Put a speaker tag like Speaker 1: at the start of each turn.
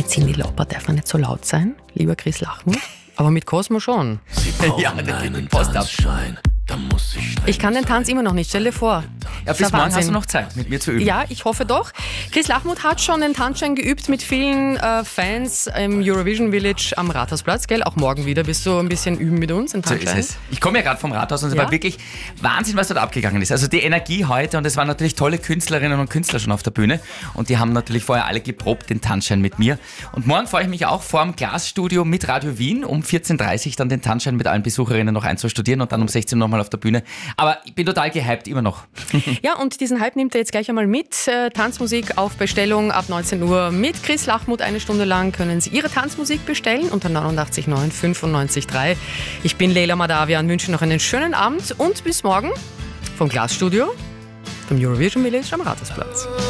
Speaker 1: Cyndi Lauper darf nicht so laut sein, lieber Chris Lachmuth. Aber mit Cosmo schon.
Speaker 2: Ja, einen Tanzschein, da muss ich
Speaker 1: Ich kann den Tanz immer noch nicht, stell dir vor.
Speaker 3: Ja, bis morgen hast du noch Zeit, mit mir zu üben.
Speaker 1: Ja, ich hoffe doch. Chris Lachmuth hat schon den Tanzschein geübt mit vielen Fans im Eurovision Village am Rathausplatz, gell? Auch morgen wieder wirst du ein bisschen üben mit uns im
Speaker 3: So
Speaker 1: Tanzschein.
Speaker 3: ist es. Ich komme ja gerade vom Rathaus und es
Speaker 1: Ja?
Speaker 3: war wirklich Wahnsinn, was dort abgegangen ist. Also die Energie heute, und es waren natürlich tolle Künstlerinnen und Künstler schon auf der Bühne und die haben natürlich vorher alle geprobt, den Tanzschein mit mir. Und morgen freue ich mich auch vor dem Glasstudio mit Radio Wien um 14.30 Uhr dann den Tanzschein mit allen Besucherinnen noch einzustudieren und dann um 16 Uhr nochmal auf der Bühne. Aber ich bin total gehypt, immer noch.
Speaker 1: Ja, und diesen Hype nimmt er jetzt gleich einmal mit. Tanzmusik auf Bestellung ab 19 Uhr mit Chris Lachmuth. Eine Stunde lang können Sie Ihre Tanzmusik bestellen unter 89 9 95 3. Ich bin Leila Madavian, wünsche noch einen schönen Abend und bis morgen vom Glasstudio, vom Eurovision Village am Rathausplatz.